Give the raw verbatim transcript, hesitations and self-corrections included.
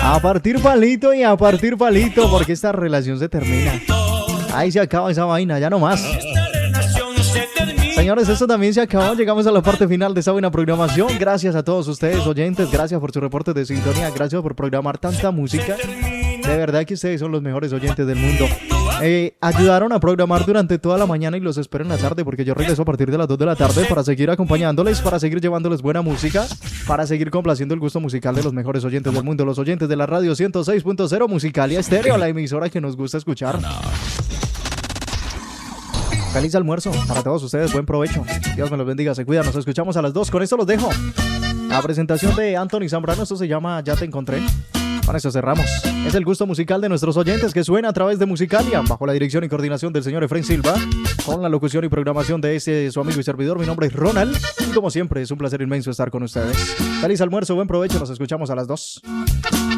A partir palito y a partir palito, porque esta relación se termina. Ahí se acaba esa vaina, ya no más. Señores, esto también se acabó. Llegamos a la parte final de esta buena programación. Gracias a todos ustedes, oyentes. Gracias por su reporte de sintonía. Gracias por programar tanta música. De verdad que ustedes son los mejores oyentes del mundo. Eh, ayudaron a programar durante toda la mañana y los espero en la tarde, porque yo regreso a partir de las dos de la tarde para seguir acompañándoles, para seguir llevándoles buena música, para seguir complaciendo el gusto musical de los mejores oyentes del mundo, los oyentes de la radio ciento seis punto cero Musicalia Estéreo, la emisora que nos gusta escuchar. Feliz almuerzo para todos ustedes, buen provecho. Dios me los bendiga, se cuidan, nos escuchamos a las dos. Con esto los dejo. La presentación de Anthony Zambrano, esto se llama Ya te encontré. Con eso cerramos. Es el gusto musical de nuestros oyentes que suena a través de Musicalia, bajo la dirección y coordinación del señor Efraín Silva, con la locución y programación de este su amigo y servidor. Mi nombre es Ronald y como siempre es un placer inmenso estar con ustedes. Feliz almuerzo, buen provecho, nos escuchamos a las dos.